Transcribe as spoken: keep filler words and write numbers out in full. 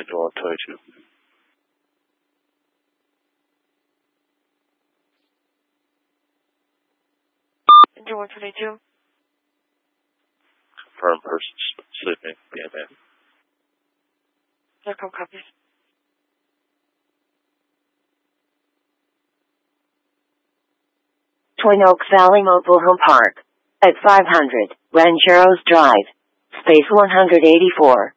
Engine one twenty-two. Engine one twenty-two. Confirm person sleeping. B M A. Echo copies. Twin Oaks Valley Mobile Home Park at five hundred Rancheros Drive, space one hundred eighty-four.